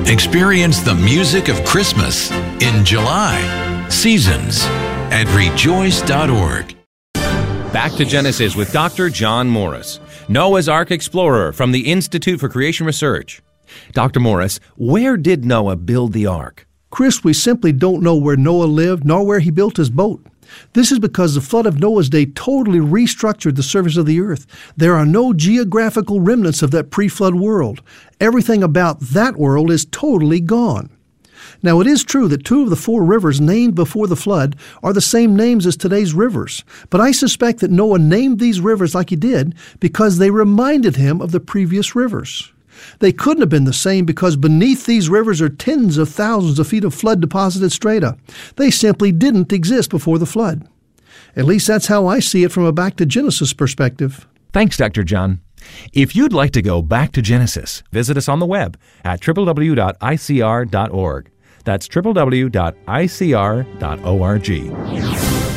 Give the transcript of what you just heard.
Experience the music of Christmas in July. Seasons at rejoice.org. Back to Genesis with Dr. John Morris, Noah's Ark explorer from the Institute for Creation Research. Dr. Morris, where did Noah build the ark? Chris, we simply don't know where Noah lived nor where he built his boat. This is because the flood of Noah's day totally restructured the surface of the earth. There are no geographical remnants of that pre-flood world. Everything about that world is totally gone. Now, it is true that 2 of the 4 rivers named before the flood are the same names as today's rivers, but I suspect that Noah named these rivers like he did because they reminded him of the previous rivers. They couldn't have been the same because beneath these rivers are tens of thousands of feet of flood-deposited strata. They simply didn't exist before the flood. At least that's how I see it from a back to Genesis perspective. Thanks, Dr. John. If you'd like to go back to Genesis, visit us on the web at www.icr.org. That's www.icr.org.